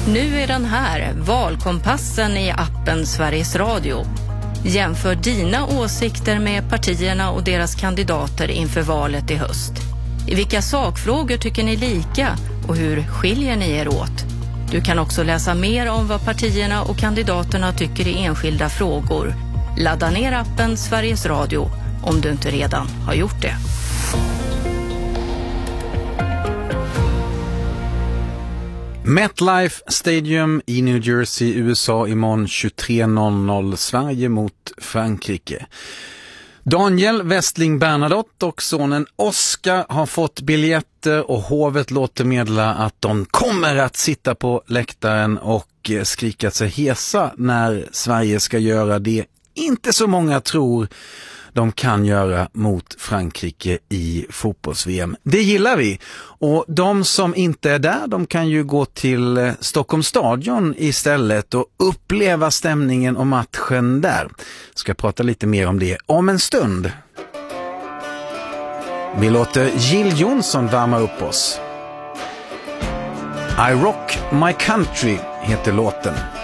Nu är den här, valkompassen i appen Sveriges Radio. Jämför dina åsikter med partierna och deras kandidater inför valet i höst. I vilka sakfrågor tycker ni lika och hur skiljer ni er åt? Du kan också läsa mer om vad partierna och kandidaterna tycker i enskilda frågor. Ladda ner appen Sveriges Radio om du inte redan har gjort det. MetLife Stadium i New Jersey, USA imorgon 23.00, Sverige mot Frankrike. Daniel Westling Bernadotte och sonen Oscar har fått biljetter och hovet låter meddela att de kommer att sitta på läktaren och skrika sig hesa när Sverige ska göra det inte så många tror de kan göra mot Frankrike i fotbolls-VM. Det gillar vi. Och de som inte är där, de kan ju gå till Stockholms stadion istället och uppleva stämningen och matchen där. Ska prata lite mer om det om en stund. Vi låter Jill Johnson värma upp oss. I Rock My Country heter låten.